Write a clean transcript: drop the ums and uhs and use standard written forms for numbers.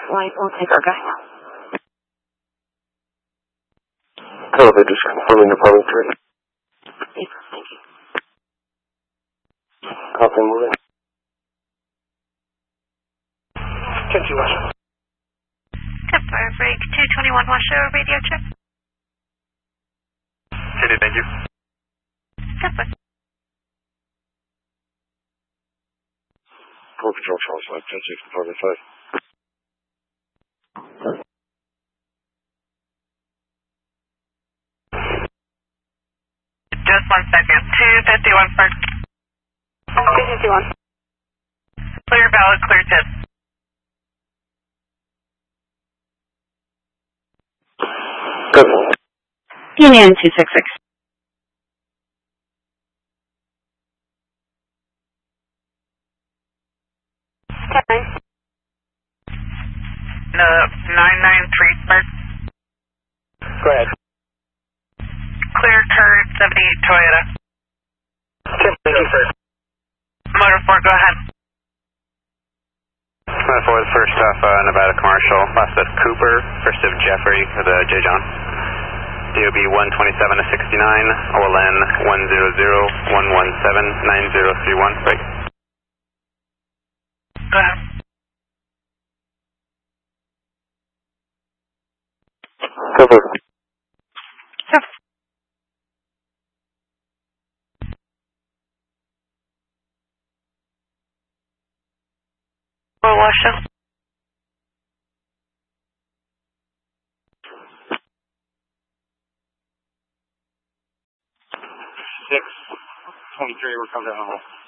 Flight will take our guy now. Elevator just confirming departing 3. Thank you. Copy, moving. 10-2 West. Fire break 221 Washoe, radio check. Okay, thank you. Step 1. Port Patrol, Charles 5, 10-6, departing 5. Just 1 second. 251 first. 251. Clear valid, clear tip. Good. Union 266. No, 993 first. Go ahead. Clear current 78 Toyota. 10-2 first. Motor 4, go ahead. Motor 4, the first off Nevada Commercial. Last of Cooper, first of Jeffrey, the J. John. DOB 127 to 69, OLN 100-117-9031. Break. Go ahead. Cover. Step. Washoe. 623, we're coming down the hole.